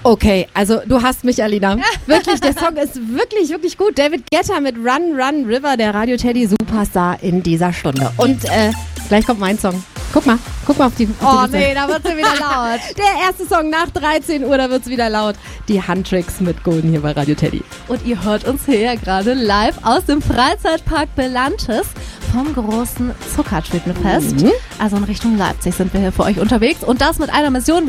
Okay, also du hast mich, Alina. Wirklich, der Song ist wirklich, wirklich gut. David Guetta mit Run, Run, River, der Radio Teddy Superstar in dieser Stunde. Und gleich kommt mein Song. Guck mal auf die Oh nee, da wird sie wieder laut. Der erste Song nach 13 Uhr, da wird's wieder laut. Die Handtricks mit Golden hier bei Radio Teddy. Und ihr hört uns hier ja gerade live aus dem Freizeitpark Belantes vom großen Zuckertütenfest. Also in Richtung Leipzig sind wir hier für euch unterwegs. Und das mit einer Mission.